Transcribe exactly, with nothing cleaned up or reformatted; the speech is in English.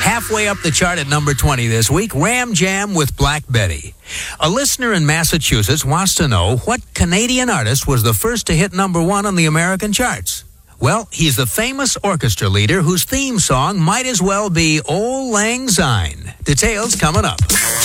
Halfway up the chart at number twenty this week, Ram Jam with Black Betty. A listener in Massachusetts wants to know what Canadian artist was the first to hit number one on the American charts. Well, he's the famous orchestra leader whose theme song might as well be Auld Lang Syne. Details coming up.